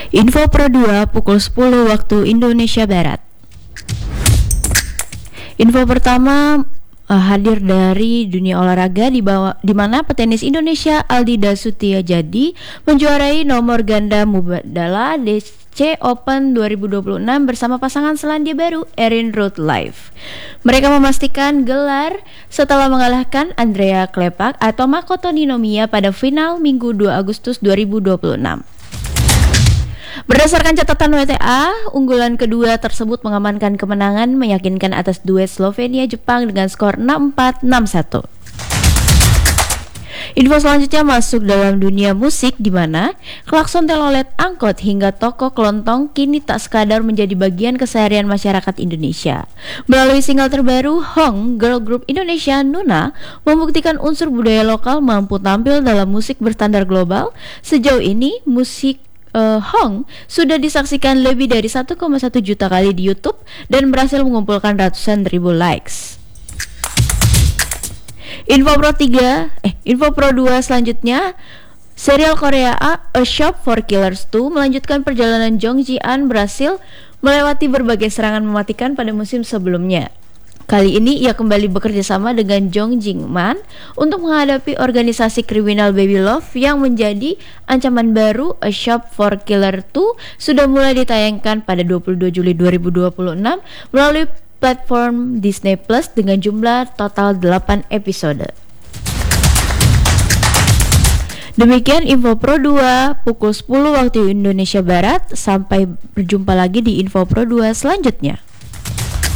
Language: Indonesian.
Info Pro 2 pukul 10 waktu Indonesia Barat. Info pertama hadir dari dunia olahraga di mana petenis Indonesia Aldida Sutiajadi menjuarai nomor ganda Mubadala DC Open 2026 bersama pasangan Selandia Baru Erin Rootleaf. Mereka memastikan gelar setelah mengalahkan Andrea Klepak atau Makoto Ninomiya pada final Minggu 2 Agustus 2026. Berdasarkan catatan WTA, unggulan kedua tersebut mengamankan kemenangan meyakinkan atas duet Slovenia-Jepang dengan skor 6-4, 6-1. Info selanjutnya masuk dalam dunia musik di mana klakson telolet, angkot hingga toko kelontong kini tak sekadar menjadi bagian keseharian masyarakat Indonesia. Melalui single terbaru, Hong, girl group Indonesia Nuna membuktikan unsur budaya lokal mampu tampil dalam musik berstandar global. Sejauh ini musik Hong sudah disaksikan lebih dari 1,1 juta kali di YouTube dan berhasil mengumpulkan ratusan ribu likes. Info Pro 2 selanjutnya, serial Korea A Shop for Killers 2 melanjutkan perjalanan Jong Ji-an berhasil melewati berbagai serangan mematikan pada musim sebelumnya. Kali ini ia kembali bekerja sama dengan Jong Jin-man untuk menghadapi organisasi kriminal Baby Love yang menjadi ancaman baru. A Shop for Killer 2 sudah mulai ditayangkan pada 22 Juli 2026 melalui platform Disney Plus dengan jumlah total 8 episode. Demikian Info Pro 2 pukul 10 waktu Indonesia Barat. Sampai berjumpa lagi di Info Pro 2 selanjutnya.